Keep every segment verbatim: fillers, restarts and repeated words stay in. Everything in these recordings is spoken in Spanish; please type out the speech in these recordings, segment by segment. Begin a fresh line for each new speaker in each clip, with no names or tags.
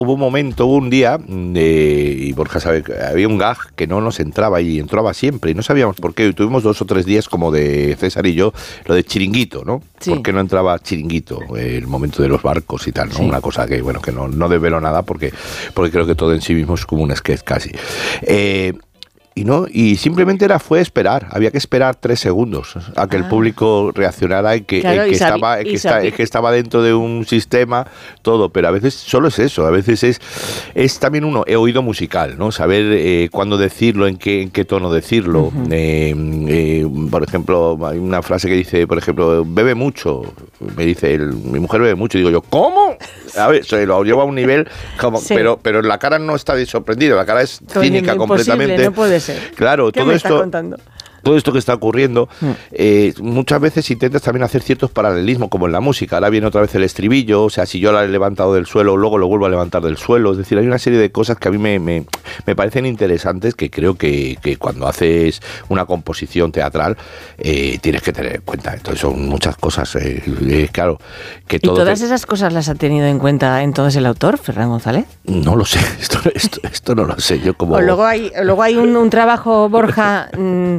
hubo un momento, hubo un día, eh, y Borja sabe que había un gag que no nos entraba y entraba siempre, y no sabíamos por qué. Y tuvimos dos o tres días como de César y yo, lo de chiringuito, ¿no?
Sí.
¿Por qué no entraba chiringuito? Eh, el momento de los barcos y tal, ¿no? Sí. Una cosa que, bueno, que no, no desvelo nada porque, porque creo que todo en sí mismo es como un sketch casi. Eh, Y no, y simplemente era fue esperar, había que esperar tres segundos a que ah. el público reaccionara y que, claro, eh, que, y estaba, eh, que, está, eh, que estaba dentro de un sistema, todo, pero a veces solo es eso, a veces es, es también uno, he oído musical, ¿no? Saber eh, cuándo decirlo, en qué, en qué tono decirlo. Uh-huh. eh, eh, por ejemplo, hay una frase que dice, por ejemplo, bebe mucho, me dice, el, mi mujer bebe mucho, y digo yo, ¿cómo? A ver, se lo llevo a un nivel, como, sí. pero, pero la cara no está sorprendida, la cara es cínica completamente.
No puede ser.
Claro,
¿Qué
todo
me
esto.
estás contando?
Todo esto que está ocurriendo, eh, muchas veces intentas también hacer ciertos paralelismos, como en la música. Ahora viene otra vez el estribillo, o sea, si yo la he levantado del suelo, luego lo vuelvo a levantar del suelo. Es decir, hay una serie de cosas que a mí me, me, me parecen interesantes, que creo que, que cuando haces una composición teatral eh, tienes que tener en cuenta. Entonces son muchas cosas, eh, eh, claro. Que todo
¿Y todas
te...
esas cosas las ha tenido en cuenta entonces el autor, Ferran González?
No lo sé, esto, esto, esto no lo sé. Yo como...
O luego hay, luego hay un, un trabajo, Borja... Mmm,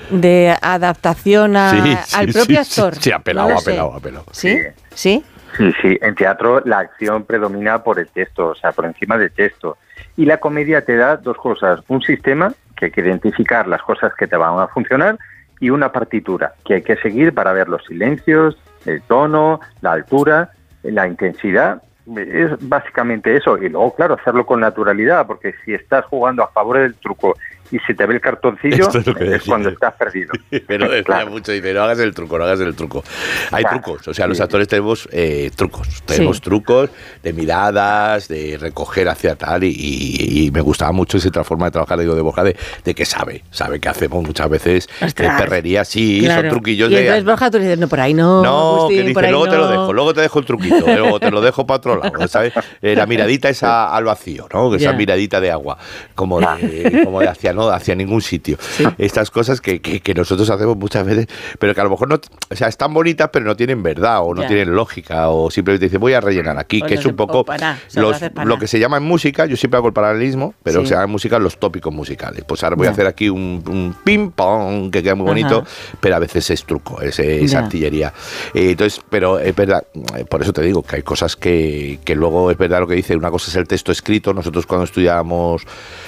de adaptación a, sí, sí, al propio
sí,
actor.
Sí, sí, apelado, no apelado, apelado.
¿Sí? ¿Sí?
Sí, sí. En teatro la acción predomina por el texto, o sea, por encima del texto. Y la comedia te da dos cosas. Un sistema, que hay que identificar las cosas que te van a funcionar, y una partitura, que hay que seguir para ver los silencios, el tono, la altura, la intensidad. Es básicamente eso. Y luego, claro, hacerlo con naturalidad, porque si estás jugando a favor del truco y si te ve el cartoncillo, es, es cuando estás perdido.
Pero decía
claro.
mucho, dice, no hagas el truco, no hagas el truco. Hay claro. trucos, o sea, los actores tenemos eh, trucos, tenemos sí. trucos de miradas, de recoger hacia tal, y, y, y me gustaba mucho esa forma de trabajar, digo, de Borja, de, de que sabe, sabe que hacemos muchas veces eh, perrería, sí,
claro.
son truquillos
y
de...
Y entonces Borja, tú le dices, no, por ahí no,
No,
Agustín,
que dice,
por ahí
luego
no.
te lo dejo, luego te dejo el truquito, luego te lo dejo para otro lado, ¿sabes? Eh, la miradita esa al vacío, ¿no? Esa yeah. miradita de agua, como de, como de hacia, no, hacia ningún sitio. Sí. Estas cosas que, que, que nosotros hacemos muchas veces, pero que a lo mejor no, o sea, están bonitas, pero no tienen verdad, o no yeah. tienen lógica, o simplemente dicen, voy a rellenar aquí, o que no es un poco para, los, lo que se llama en música, yo siempre hago el paralelismo, pero sí. se llama en música los tópicos musicales. Pues ahora voy yeah. a hacer aquí un, un ping-pong que queda muy bonito, uh-huh. pero a veces es truco, es, es yeah. artillería. Eh, entonces, pero es verdad, por eso te digo que hay cosas que, que luego es verdad lo que dice, una cosa es el texto escrito. Nosotros cuando estudiábamos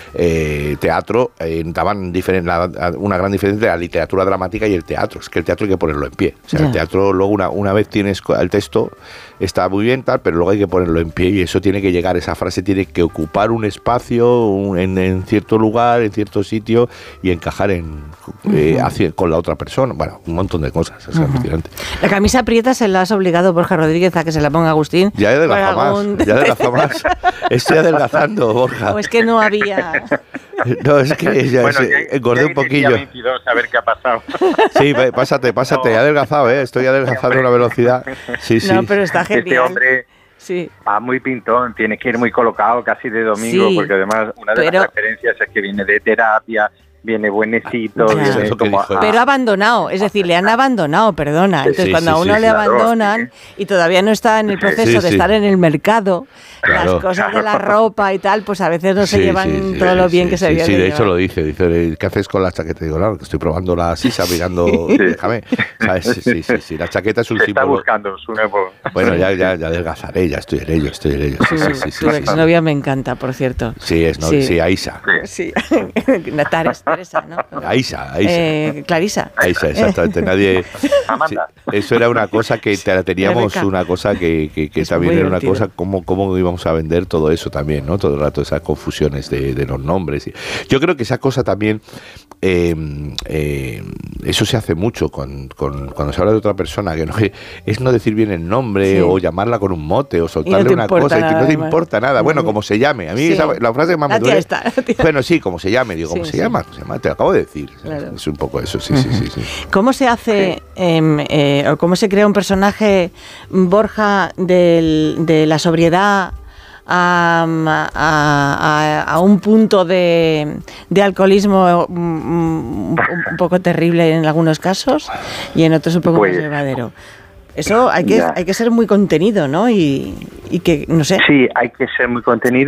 eh, teatro, eh, daban diferen, la, una gran diferencia entre la literatura dramática y el teatro. Es que el teatro hay que ponerlo en pie. O sea, yeah. el teatro luego una, una vez tienes el texto, está muy bien tal, pero luego hay que ponerlo en pie y eso tiene que llegar, esa frase tiene que ocupar un espacio un, en, en cierto lugar, en cierto sitio y encajar en uh-huh. eh, hacia, con la otra persona. Bueno, un montón de cosas. Es uh-huh.
La camisa prieta se la has obligado, Borja Rodríguez, a que se la ponga Agustín.
Ya he adelgazado más, un... ya he adelgazado más. Estoy adelgazando, Borja.
O es que no había...
No, es que ya, bueno, se, engordé un poquillo.
veintidós, a ver qué ha pasado.
Sí, pásate, pásate, no. he adelgazado, ¿eh? Estoy adelgazando a una velocidad. Sí, sí.
No, pero está genial.
Este hombre
sí.
va muy pintón, tiene que ir muy colocado casi de domingo, sí, porque además una de pero... las referencias es que viene de terapia, viene buenecito,
ya.
viene como...
Pero abandonado, es decir, le han abandonado, perdona. Entonces sí, cuando sí, a uno sí, le claro, abandonan sí. y todavía no está en el proceso sí, de sí. estar en el mercado, claro. las cosas de la ropa y tal, pues a veces no se sí, llevan sí, sí, todo lo bien
sí,
que se
sí,
viene.
Sí, de hecho lo dice, dice, ¿qué haces con la chaqueta? Digo, claro, que estoy probando la sisa, mirando, sí. déjame, ¿sabes? Sí, sí, sí, sí, la chaqueta es un
se
símbolo.
Está buscando su nuevo...
Bueno, ya, ya, ya adelgazaré, ya estoy en ello, estoy en ello. Sí, sí, sí, sí,
tu
sí,
exnovia
sí.
me encanta, por cierto.
Sí, es, no, sí. sí, Aisa.
Sí, Teresa, ¿no?
Aisa, Aisa.
Eh, Clarisa.
Aisa, exactamente. Nadie. Sí, eso era una cosa que te, teníamos una cosa que, que, que también era una cosa cómo cómo íbamos a vender todo eso también, ¿no? Todo el rato esas confusiones de, de los nombres. Yo creo que esa cosa también eh, eh, eso se hace mucho con, con cuando se habla de otra persona que no es no decir bien el nombre sí. o llamarla con un mote o soltarle no una cosa nada, y no te importa nada. Bueno, como se llame. A mí sí. esa, la frase que más me duele. Está, bueno, sí, como se llame. Digo, ¿cómo sí, se, sí. llama? se llama? Te lo acabo de decir. Claro. Es un poco eso, sí, sí, sí, sí.
¿Cómo se hace eh, eh, o cómo se crea un personaje, Borja, del, de la sobriedad a, a, a, a un punto de, de alcoholismo un, un poco terrible en algunos casos y en otros un poco pues, más llevadero? eso hay que, hay que ser muy contenido, ¿no? Y, y que, no sé.
Sí, hay que ser muy contenido.